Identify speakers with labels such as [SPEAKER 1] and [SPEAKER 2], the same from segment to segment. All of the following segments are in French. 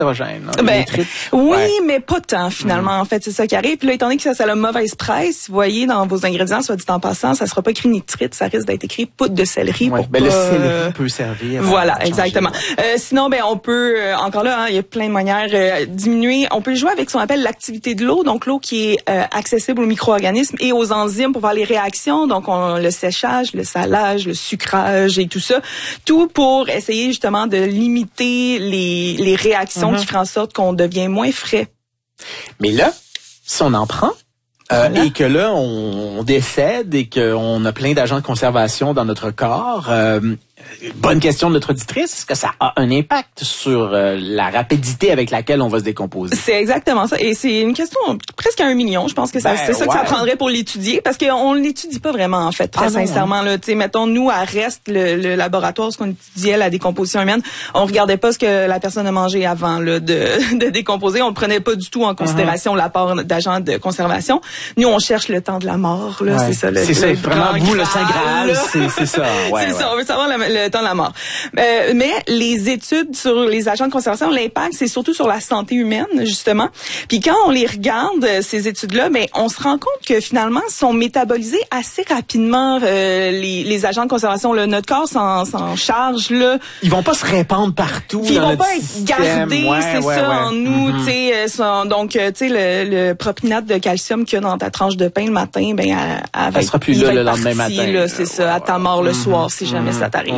[SPEAKER 1] hydrogène.
[SPEAKER 2] Oui, mais pas tant finalement. En fait, c'est ça qui arrive. Puis là, étant donné que ça a la mauvaise presse, vous voyez dans vos ingrédients, soit dit en passant, ça sera pas écrit nitrite, ça risque d'être écrit poudre de céleri. Pour
[SPEAKER 1] le céleri peut servir.
[SPEAKER 2] Voilà, exactement. Sinon, on peut encore là, il y a plein de manières diminuer. On peut jouer avec ce qu'on appelle l'activité de l'eau, donc l'eau qui est accessible aux micro-organismes et aux enzymes pour faire les réactions. Donc le séchage, le salage, le sucrage et tout ça, tout pour essayer justement de limiter les réactions qui feraient en sorte qu'on devient moins frais.
[SPEAKER 1] Mais là, si on en prend, et que là, on décède et qu'on a plein d'agents de conservation dans notre corps, bonne question de notre auditrice, est-ce que ça a un impact sur la rapidité avec laquelle on va se décomposer?
[SPEAKER 2] C'est exactement ça. Et c'est une question presque à 1 million. Je pense que c'est ça que ça prendrait pour l'étudier, parce qu'on l'étudie pas vraiment, en fait, très sincèrement. Là, mettons, nous, à REST, le laboratoire, ce qu'on étudiait, la décomposition humaine, on regardait pas ce que la personne a mangé avant là, de décomposer. On le prenait pas du tout en considération l'apport d'agents de conservation. Nous, on cherche le temps de la mort. Là, c'est ça.
[SPEAKER 1] C'est ça, vraiment, vous, le Saint Graal, c'est ça.
[SPEAKER 2] C'est ça, on veut savoir le temps de la mort. Mais les études sur les agents de conservation, l'impact, c'est surtout sur la santé humaine, justement. Puis quand on les regarde, ces études-là, on se rend compte que finalement, sont métabolisés assez rapidement, les agents de conservation. Là, notre corps s'en charge. Là.
[SPEAKER 1] Ils vont pas se répandre partout.
[SPEAKER 2] Puis ils vont pas être gardés, en nous. Donc, tu sais, le propionate de calcium qu'il y a dans ta tranche de pain le matin,
[SPEAKER 1] elle sera plus là le lendemain matin.
[SPEAKER 2] Là, c'est ça, à ta mort le soir, si jamais ça t'arrive.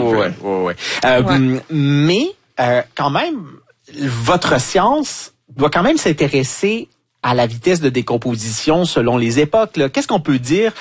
[SPEAKER 1] Mais quand même, votre science doit quand même s'intéresser à la vitesse de décomposition selon les époques. Là. Qu'est-ce qu'on peut dire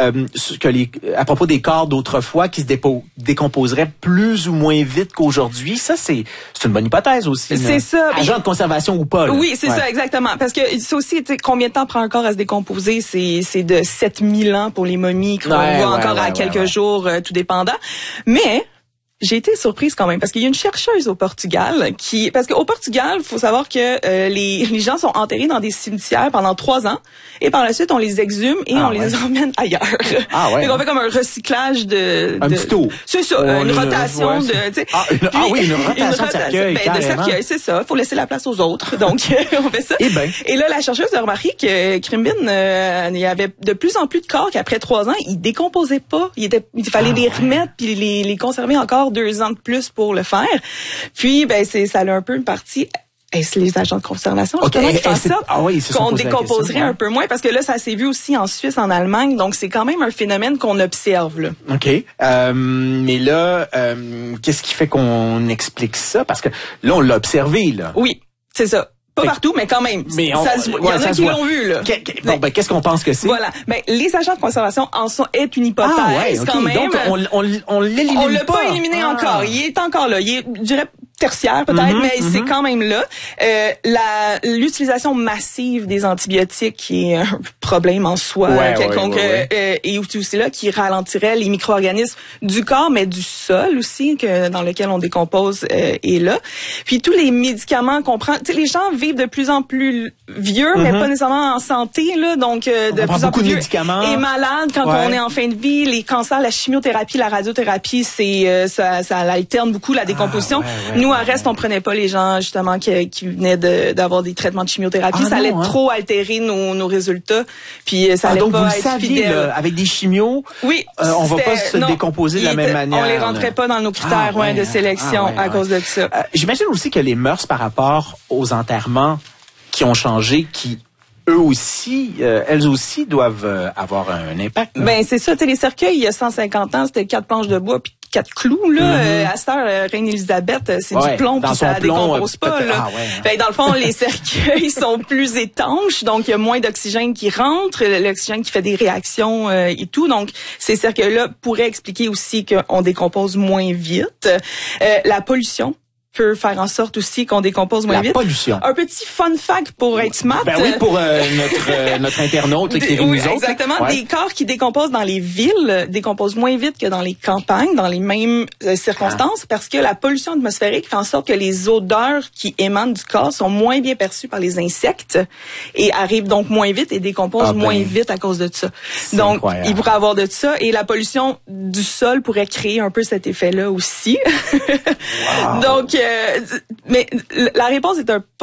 [SPEAKER 1] à propos des corps d'autrefois qui se décomposeraient plus ou moins vite qu'aujourd'hui? Ça, c'est une bonne hypothèse aussi.
[SPEAKER 2] C'est ça.
[SPEAKER 1] Agent de conservation ou pas. Là.
[SPEAKER 2] Oui, c'est ça, exactement. Parce que c'est aussi, combien de temps prend un corps à se décomposer? C'est de 7000 ans pour les momies qu'on voit encore à quelques jours, tout dépendant. Mais j'ai été surprise quand même parce qu'il y a une chercheuse au Portugal parce qu'au Portugal, il faut savoir que les gens sont enterrés dans des cimetières pendant 3 ans et par la suite on les exhume et on les emmène ailleurs. Donc on fait comme un recyclage
[SPEAKER 1] un petit tour.
[SPEAKER 2] C'est ça, une rotation de
[SPEAKER 1] une rotation de cercueil,
[SPEAKER 2] de cercueil, c'est ça, faut laisser la place aux autres. Donc on fait ça. Et là la chercheuse a remarqué que Crimbin, il y avait de plus en plus de corps qu'après 3 ans, ils décomposaient pas, il fallait les remettre puis les conserver encore 2 ans de plus pour le faire. Puis, ça a un peu une partie. Est-ce les agents de conservation justement qui font ça qu'on décomposerait un peu moins? Parce que là, ça s'est vu aussi en Suisse, en Allemagne. Donc, c'est quand même un phénomène qu'on observe. Là.
[SPEAKER 1] OK. Mais là, qu'est-ce qui fait qu'on explique ça? Parce que là, on l'a observé. Là.
[SPEAKER 2] Oui, c'est ça. Pas partout, mais quand même.
[SPEAKER 1] Mais
[SPEAKER 2] il y en a qui l'ont vu, là.
[SPEAKER 1] Qu'est-ce qu'on pense que c'est?
[SPEAKER 2] Voilà. Les agents de conservation est une hypothèse, quand même.
[SPEAKER 1] Donc, on l'élimine pas.
[SPEAKER 2] On l'a pas éliminé encore. Il est encore là. Il est, je dirais, tertiaire peut-être, mais c'est quand même là. L'utilisation massive des antibiotiques qui est un problème en soi, quelconque, et aussi là, qui ralentirait les micro-organismes du corps, mais du sol aussi, dans lequel on décompose, est là. Puis tous les médicaments qu'on prend, tu sais, les gens vivent de plus en plus vieux, mais pas nécessairement en santé, là, donc de plus en plus vieux et malades quand on est en fin de vie. Les cancers, la chimiothérapie, la radiothérapie, ça alterne beaucoup la décomposition. Nous, à REST, on prenait pas les gens justement qui venaient d'avoir des traitements de chimiothérapie. Ça allait trop altérer nos résultats. Puis ça allait pas être fidèle.
[SPEAKER 1] Là, avec des chimios, on va pas se décomposer de la même manière.
[SPEAKER 2] On les rentrait pas dans nos critères de sélection à cause de ça.
[SPEAKER 1] J'imagine aussi que les mœurs par rapport aux enterrements qui ont changé, qui eux aussi, elles aussi doivent avoir un impact.
[SPEAKER 2] C'est ça. Les cercueils, il y a 150 ans, c'était 4 planches de bois puis 4 clous. Là, à cette heure, Reine Élisabeth, c'est du plomb puis ça décompose pas. Là. Dans le fond, les cercueils sont plus étanches, donc il y a moins d'oxygène qui rentre, l'oxygène qui fait des réactions et tout. Donc, ces cercueils-là pourraient expliquer aussi qu'on décompose moins vite. La pollution peut faire en sorte aussi qu'on décompose moins vite.
[SPEAKER 1] La pollution.
[SPEAKER 2] Un petit fun fact pour être smart.
[SPEAKER 1] Pour notre internaute qui est nous autres.
[SPEAKER 2] Exactement. Des corps qui décomposent dans les villes décomposent moins vite que dans les campagnes, dans les mêmes circonstances, parce que la pollution atmosphérique fait en sorte que les odeurs qui émanent du corps sont moins bien perçues par les insectes et arrivent donc moins vite et décomposent moins vite à cause de ça. Donc, il pourrait avoir de ça. Et la pollution du sol pourrait créer un peu cet effet-là aussi. Donc, mais la réponse est un